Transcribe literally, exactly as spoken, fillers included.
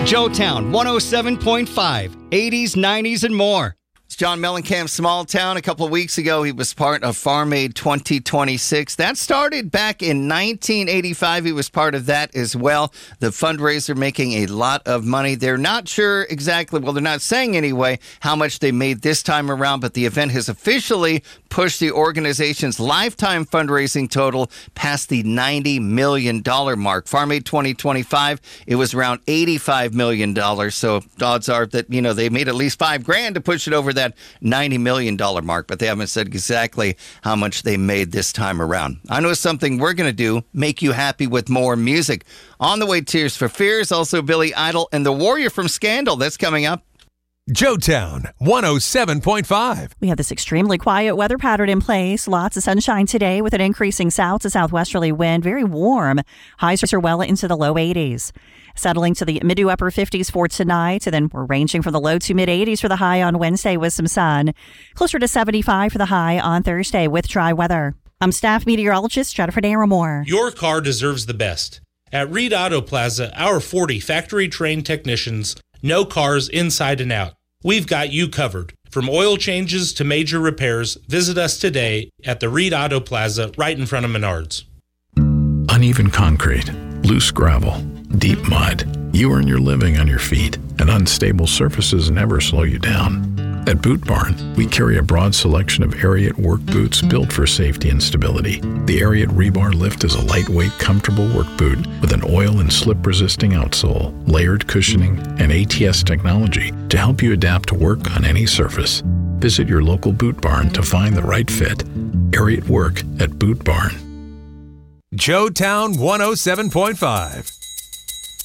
Joetown one oh seven point five, eighties, nineties, and more. It's John Mellencamp, Small Town. A couple of weeks ago, he was part of Farm Aid twenty twenty-six. That started back in nineteen eighty-five. He was part of that as well. The fundraiser making a lot of money. They're not sure exactly, well, they're not saying anyway, how much they made this time around, but the event has officially pushed the organization's lifetime fundraising total past the ninety million dollars mark. Farm Aid twenty twenty-five, it was around eighty-five million dollars. So odds are that, you know, they made at least five grand to push it over that ninety million dollars mark, but they haven't said exactly how much they made this time around. I know something we're going to do, make you happy with more music. On the way, Tears for Fears, also Billy Idol and The Warrior from Scandal. That's coming up. Joetown one oh seven point five. We have this extremely quiet weather pattern in place. Lots of sunshine today with an increasing south to southwesterly wind. Very warm. Highs are well into the low eighties. Settling to the mid to upper fifties for tonight. And then we're ranging from the low to mid eighties for the high on Wednesday with some sun. Closer to seventy-five for the high on Thursday with dry weather. I'm staff meteorologist Jennifer Naramore. Your car deserves the best. At Reed Auto Plaza, our forty factory-trained technicians know cars inside and out. We've got you covered. From oil changes to major repairs, visit us today at the Reed Auto Plaza right in front of Menards. Uneven concrete, loose gravel, deep mud. You earn your living on your feet, and unstable surfaces never slow you down. At Boot Barn, we carry a broad selection of Ariat work boots built for safety and stability. The Ariat Rebar Lift is a lightweight, comfortable work boot with an oil and slip-resisting outsole, layered cushioning, and A T S technology to help you adapt to work on any surface. Visit your local Boot Barn to find the right fit. Ariat Work at Boot Barn. Joetown one oh seven point five.